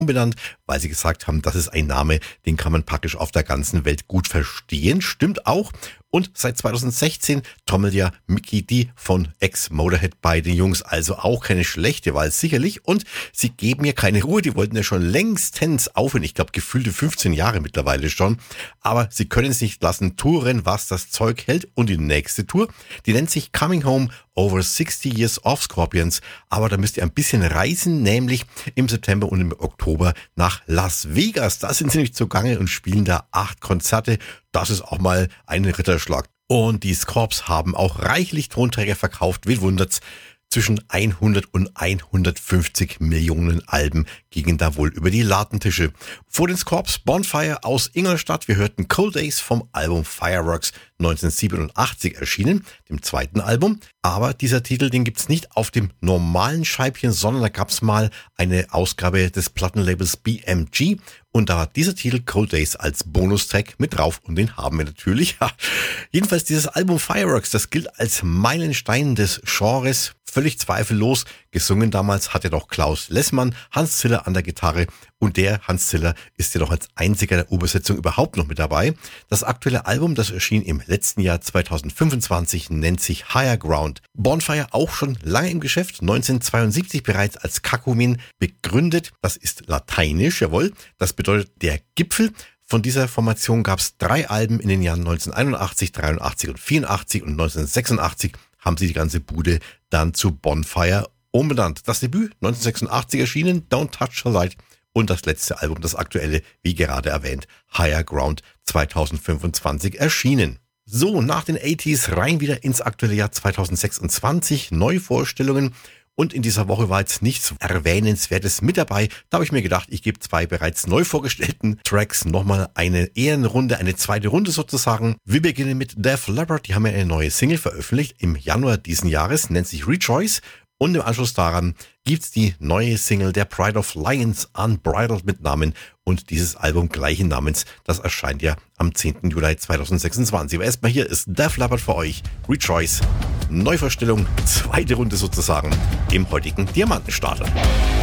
umbenannt, weil sie gesagt haben, das ist ein Name, den kann man praktisch auf der ganzen Welt gut verstehen. Stimmt auch. Und seit 2016 trommelt ja Mickey D von ex-Motorhead bei den Jungs, also auch keine schlechte Wahl sicherlich. Und sie geben mir keine Ruhe, die wollten ja schon längstens aufhören. Ich glaube, gefühlte 15 Jahre mittlerweile schon. Aber sie können es nicht lassen, touren, was das Zeug hält. Und die nächste Tour, die nennt sich Coming Home Over 60 Years of Scorpions. Aber da müsst ihr ein bisschen reisen, nämlich im September und im Oktober nach Las Vegas. Da sind sie nämlich zugange und spielen da 8 Konzerte. Das ist auch mal ein Ritterschlag. Und die Scorps haben auch reichlich Tonträger verkauft. Wen wundert's? Zwischen 100 und 150 Millionen Alben gingen da wohl über die Ladentische. Vor den Scorps Bonfire aus Ingolstadt. Wir hörten Cold Days vom Album Fireworks 1987 erschienen, dem zweiten Album. Aber dieser Titel, den gibt's nicht auf dem normalen Scheibchen, sondern da gab's mal eine Ausgabe des Plattenlabels BMG. Und da war dieser Titel Cold Days als Bonustrack mit drauf und den haben wir natürlich. Jedenfalls dieses Album Fireworks, das gilt als Meilenstein des Genres, völlig zweifellos. Gesungen damals hat ja doch Klaus Lessmann, Hans Ziller an der Gitarre und der Hans Ziller ist ja doch als einziger der Übersetzung überhaupt noch mit dabei. Das aktuelle Album, das erschien im letzten Jahr 2025, nennt sich Higher Ground. Bonfire auch schon lange im Geschäft, 1972 bereits als Kakumin begründet. Das ist lateinisch, jawohl. Das bedeutet der Gipfel. Von dieser Formation gab es 3 Alben in den Jahren 1981, 83 und 84 und 1986 haben sie die ganze Bude dann zu Bonfire umbenannt. Das Debüt 1986 erschienen, Don't Touch the Light, und das letzte Album, das aktuelle, wie gerade erwähnt, Higher Ground 2025 erschienen. So, nach den 80s rein wieder ins aktuelle Jahr 2026, Neuvorstellungen. Und in dieser Woche war jetzt nichts Erwähnenswertes mit dabei. Da habe ich mir gedacht, ich gebe 2 bereits neu vorgestellten Tracks nochmal eine Ehrenrunde, eine zweite Runde sozusagen. Wir beginnen mit Def Leppard. Die haben ja eine neue Single veröffentlicht im Januar diesen Jahres, nennt sich Rejoice. Und im Anschluss daran gibt's die neue Single der Pride of Lions, Unbridled mit Namen. Und dieses Album gleichen Namens, das erscheint ja am 10. Juli 2026. Aber erstmal hier ist Def Leppard für euch, Rejoice. Neuvorstellung, zweite Runde sozusagen im heutigen Diamantenstarter.